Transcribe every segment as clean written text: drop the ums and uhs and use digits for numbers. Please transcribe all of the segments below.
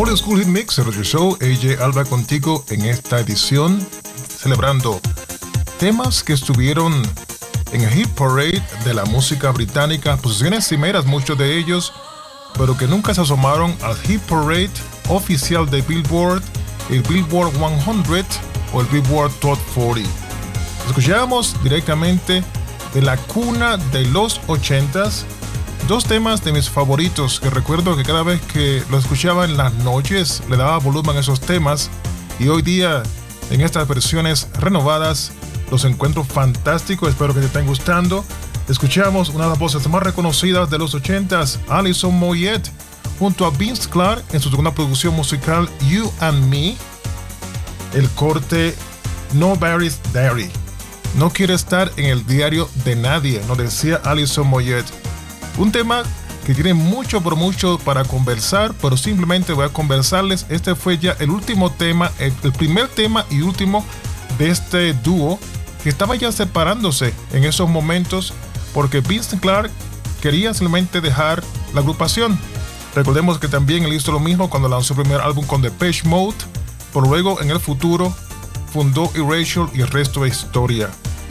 Old School Hit Mix, el Radio Show, AJ Alba contigo en esta edición, celebrando temas que estuvieron en el Hit Parade de la música británica, posiciones cimeras muchos de ellos, pero que nunca se asomaron al Hit Parade oficial de Billboard, el Billboard 100 o el Billboard Top 40. Escuchamos directamente de la cuna de los 80s, dos temas de mis favoritos que recuerdo que cada vez que lo escuchaba en las noches le daba volumen a esos temas, y hoy día en estas versiones renovadas los encuentro fantásticos. Espero que te estén gustando. Escuchamos una de las voces más reconocidas de los 80s, Alison Moyet, junto a Vince Clarke en su segunda producción musical You and Me, el corte Nobody's Diary. No quiero estar en el diario de nadie, nos decía Alison Moyet. Un tema que tiene mucho por mucho para conversar, pero simplemente voy a conversarles. Este fue ya el último tema, el primer tema y último de este dúo que estaba ya separándose en esos momentos porque Vince Clarke quería simplemente dejar la agrupación. Recordemos que también él hizo lo mismo cuando lanzó el primer álbum con Depeche Mode, pero luego en el futuro fundó Erasure y el resto de historia.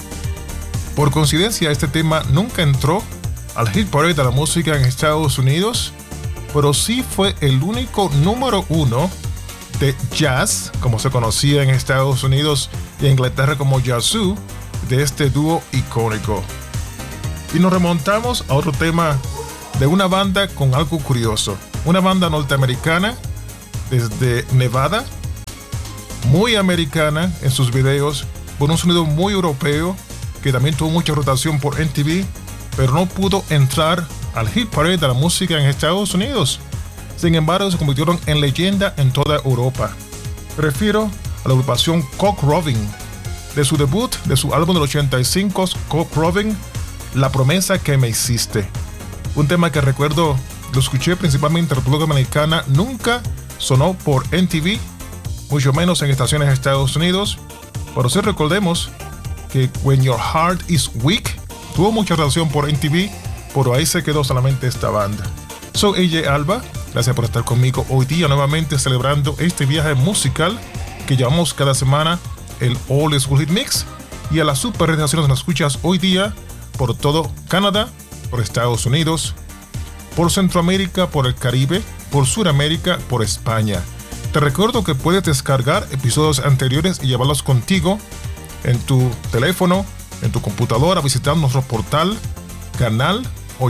Por coincidencia, este tema nunca entró al Hit Parade de la música en Estados Unidos, pero sí fue el único número uno de jazz, como se conocía en Estados Unidos y en Inglaterra como Yazoo, de este dúo icónico. Y nos remontamos a otro tema de una banda con algo curioso, una banda norteamericana desde Nevada, muy americana en sus videos, con un sonido muy europeo, que también tuvo mucha rotación por MTV, pero no pudo entrar al Hit Parade de la música en Estados Unidos. Sin embargo, se convirtieron en leyenda en toda Europa. Prefiero a la agrupación Cock Robin, de su debut, de su álbum del 85, Cock Robin, La promesa que me hiciste. Un tema que recuerdo, lo escuché principalmente en República Dominicana, nunca sonó por MTV, mucho menos en estaciones de Estados Unidos, pero sí recordemos que When Your Heart Is Weak tuvo mucha relación por MTV, pero ahí se quedó solamente esta banda. Soy AJ Alba, gracias por estar conmigo hoy día nuevamente celebrando este viaje musical que llamamos cada semana el Old School Hit Mix, y a las super estaciones nos escuchas hoy día por todo Canadá, por Estados Unidos, por Centroamérica, por el Caribe, por Sudamérica, por España. Te recuerdo que puedes descargar episodios anteriores y llevarlos contigo en tu teléfono, en tu computadora, visitando nuestro portal canal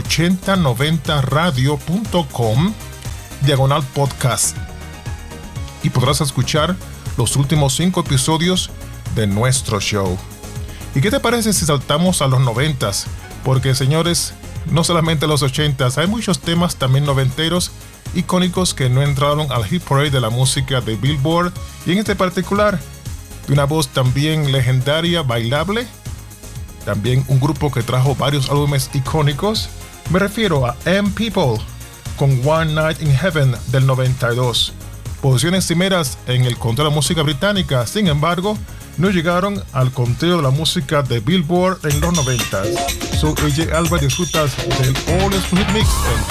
8090radio.com/podcast, y podrás escuchar los últimos 5 episodios de nuestro show. ¿Y qué te parece si saltamos a los 90s? Porque, señores, no solamente los 80s, hay muchos temas también noventeros icónicos que no entraron al Hit Parade de la música de Billboard, y en este particular de una voz también legendaria, bailable, también un grupo que trajo varios álbumes icónicos. Me refiero a M-People con One Night in Heaven del 92. Posiciones cimeras en el conteo de la música británica, sin embargo, no llegaron al conteo de la música de Billboard en los 90. Soy AJ Alba, disfrutas del Old School Hit Mix.